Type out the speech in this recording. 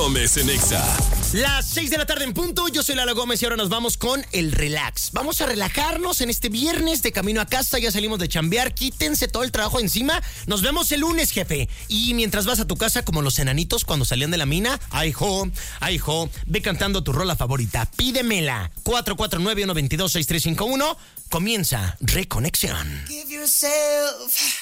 Gómez en Exa. Las 6 de la tarde en punto, yo soy Lalo Gómez y ahora nos vamos con el relax. Vamos a relajarnos en este viernes de camino a casa, ya salimos de chambear, quítense todo el trabajo encima. Nos vemos el lunes, jefe. Y mientras vas a tu casa, como los enanitos cuando salían de la mina, ay jo, ve cantando tu rola favorita, pídemela. 449-122-6351, comienza Reconexión. Give yourself